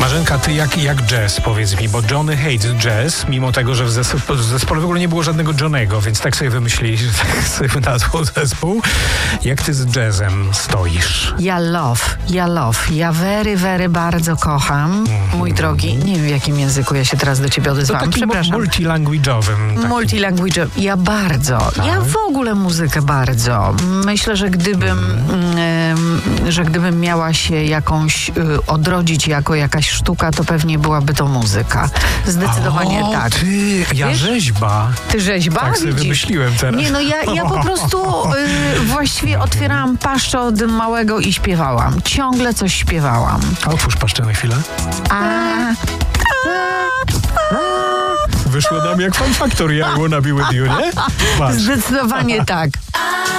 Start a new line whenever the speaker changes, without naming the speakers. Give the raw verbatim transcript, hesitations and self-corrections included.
Marzenka, ty jak, jak jazz, powiedz mi, bo Johnny hates jazz, mimo tego, że w zespo- w zespole w ogóle nie było żadnego Johnnego, więc tak sobie wymyślili, że tak sobie nazwał zespół. Jak ty z jazzem stoisz?
Ja love, ja love. Ja very, very bardzo kocham. Mm. Mój drogi, nie wiem w jakim języku ja się teraz do ciebie odezwałam.
To takim
Przepraszam.
multilanguage'owym. Takim.
Multilanguage. Ja bardzo. Tak. Ja w ogóle muzykę bardzo. Myślę, że gdybym, mm. y, że gdybym miała się jakąś y, odrodzić jako jakaś sztuka, to pewnie byłaby to muzyka. Zdecydowanie
o,
tak.
Ty, ja
Wiesz?
rzeźba.
Ty rzeźba?
Tak sobie
Widzisz?
wymyśliłem teraz.
Nie, no ja, ja po prostu y, właściwie otwierałam paszczę od małego i śpiewałam. Ciągle coś śpiewałam.
A otwórz paszczę na chwilę.
A...
Wyszło nam jak Fun Factory, I wanna be with you, nie? Patrz.
Zdecydowanie tak.